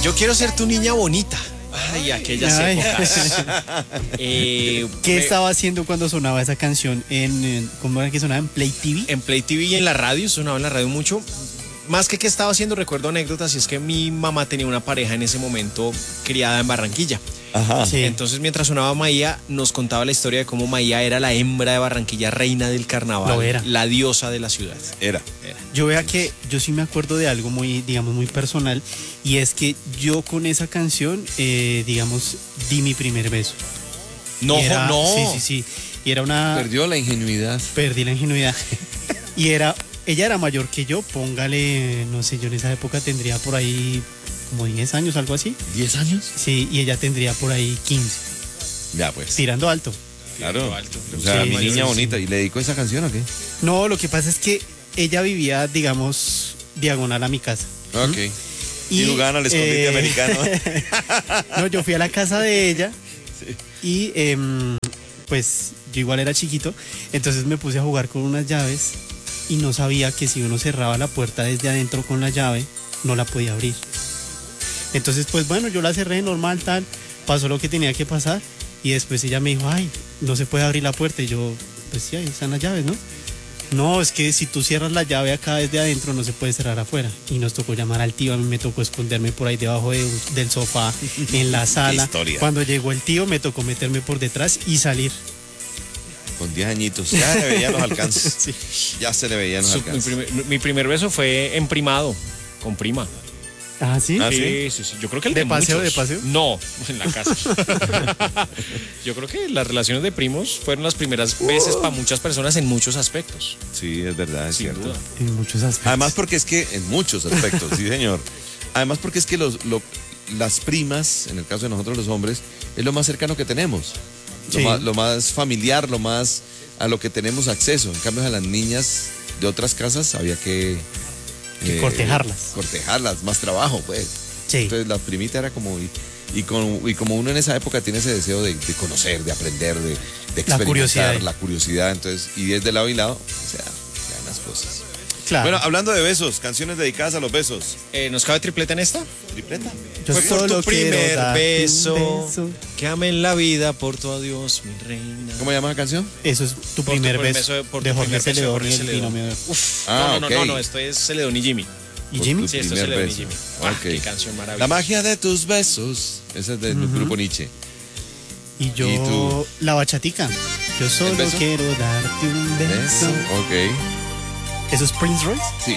Yo quiero ser tu niña bonita. Ay, aquellas épocas. ¿Qué estaba haciendo cuando sonaba esa canción cómo era que sonaba en Play TV? En Play TV y en la radio, sonaba en la radio mucho. Más que estaba haciendo, recuerdo anécdotas, y es que mi mamá tenía una pareja en ese momento criada en Barranquilla. Ajá. Sí. Entonces, mientras sonaba Maía, nos contaba la historia de cómo Maía era la hembra de Barranquilla, reina del carnaval, Lo era. la diosa de la ciudad. Era. Yo vea que yo sí me acuerdo de algo muy, digamos, muy personal, y es que yo con esa canción, digamos, di mi primer beso. No, Era- no. Sí. Y era una... Perdió la ingenuidad. Perdí la ingenuidad. Y ella era mayor que yo, póngale, no sé, yo en esa época tendría por ahí como 10 años, algo así. ¿10 años? Sí, y ella tendría por ahí 15, Ya, pues. tirando alto. Claro. Alto. O sea, Sí, mi sí, niña sí. bonita. ¿Y le dedicó esa canción o qué? No, lo que pasa es que ella vivía, digamos, diagonal a mi casa. Ok. Y jugaban al escondite americano. No, yo fui a la casa de ella y pues yo igual era chiquito, entonces me puse a jugar con unas llaves y no sabía que si uno cerraba la puerta desde adentro con la llave, no la podía abrir. Entonces, pues bueno, yo la cerré normal, tal, pasó lo que tenía que pasar y después ella me dijo, ay, no se puede abrir la puerta, y yo, pues sí, ahí están las llaves, ¿no? No, es que si tú cierras la llave acá desde adentro no se puede cerrar afuera. Y nos tocó llamar al tío, a mí me tocó esconderme por ahí debajo del sofá, en la sala. historia. Cuando llegó el tío me tocó meterme por detrás y salir. Con 10 añitos. Ya le veían los alcances. Sí. Ya se le veían los alcances. Mi primer beso fue en primado, con prima. Ah, ¿sí? Ah, Sí. Yo creo que el ¿De de paseo, muchos. de paseo? No, en la casa. Yo creo que las relaciones de primos fueron las primeras veces para muchas personas en muchos aspectos. Sí, es verdad, es Sin cierto. duda. En muchos aspectos. Además porque es que, en muchos aspectos, sí señor. Además porque es que las primas, en el caso de nosotros los hombres, es lo más cercano que tenemos. Sí. Lo más familiar, lo más a lo que tenemos acceso. En cambio a las niñas de otras casas había que... cortejarlas. Cortejarlas, más trabajo, pues. Sí. Entonces la primita era como... Y como uno en esa época tiene ese deseo de conocer, de aprender, de experimentar, curiosidad. la curiosidad, entonces, y es de lado y lado, o sea, ya las cosas. Claro. Bueno, hablando de besos, canciones dedicadas a los besos. ¿Nos cabe tripleta en esta? ¿Tripleta? Yo Fue por solo tu quiero primer darte un beso, beso. que amé en la vida por tu adiós, mi reina. ¿Cómo se llama la canción? Eso es tu Por primer tu beso, por de tu Jorge primer beso de Celedón Jorge y el Celedón. binomio de... Uf, Ah, no, ok. no, esto es Celedón y Jimmy. ¿Y Por Jimmy? tu Sí, esto es primer Celedón y beso. Jimmy. Ah, Ok. qué canción La maravillosa. magia de tus besos. Esa es del grupo Nietzsche. Y yo, ¿Y tú? la bachatica. Yo solo beso? quiero darte un beso. Beso. Ok. ¿Eso es Prince Royce? Sí.